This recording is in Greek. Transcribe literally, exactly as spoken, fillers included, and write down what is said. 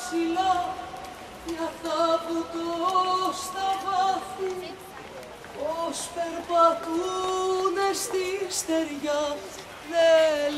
ψηλά, μια θάβουτο στα βάθη, πως περπατούνε στη στεριά.